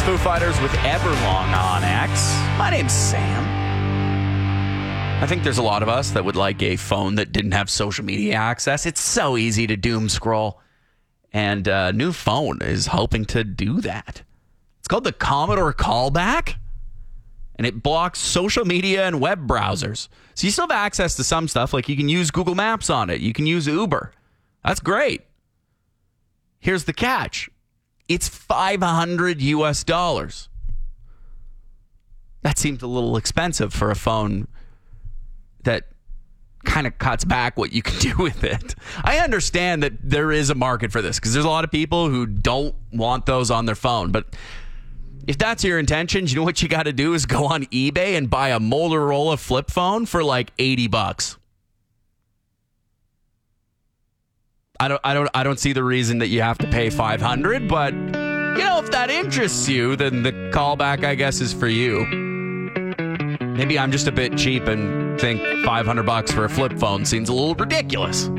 Foo Fighters with Everlong on X. My name's Sam. I think there's a lot of us that would like a phone that didn't have social media access. It's so easy to doom scroll. And a new phone is hoping to do that. It's called the Commodore Callback. And it blocks social media and web browsers. So you still have access to some stuff, like you can use Google Maps on it. You can use Uber. That's great. Here's the catch. It's $500 US. That seems a little expensive for a phone that kind of cuts back what you can do with it. I understand that there is a market for this because there's a lot of people who don't want those on their phone. But if that's your intentions, you know what you got to do is go on eBay and buy a Motorola flip phone for like $80. I don't see the reason that you have to pay $500, but you know, if that interests you, then the callback, I guess, is for you. Maybe I'm just a bit cheap and think $500 for a flip phone seems a little ridiculous.